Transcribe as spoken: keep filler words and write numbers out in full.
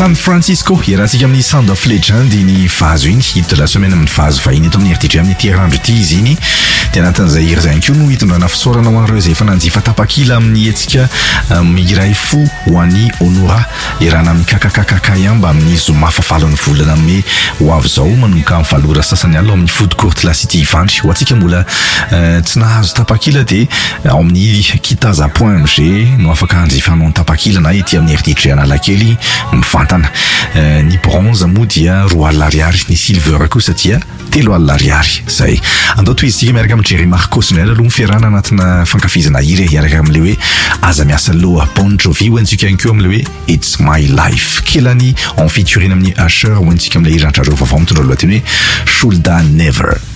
San Francisco irahantsika amin'ny Sound of Legend ny phase iny hit de la semaine amin'ny phase vahiny eto amin'ny R T J amin'ny tirandro ity izy iny dia anatin'izay hira izay koa no hitondrana fisaorana ho an'ireo izay efa nanjifa tapakila amin'ny hetsika miray fo ho an'ny Honora irana amin'ny kakakakaka ihany mba amin'ny zoma fafalon'ny volana me ho avy izao manomboka amin'ny valora sasany alina amin'ny food court la city ivandry ho antsika mbola tsy nahazo tapakila dia ao amin'ny kitaza point M G no afaka hanjifanao ny tapakila na ety amin'ny R T J Analakely mivantana ny bronze moa dia roa alina ariary ny silver kosa dia telo alina ariary zay andao toizitsika miaraka amin'ny Jerry Marcos nela aloha mifiarana anatina fankafizana hira iaraka amin'le hoe aza miasa loha Bon Jovi hoentsika ihany koa amin'le hoe It's My Life kelany en featuring amin'ny Usher hoentsika amin'le hira antrareo vaovao mitondra lohateny hoe Shoulda Never.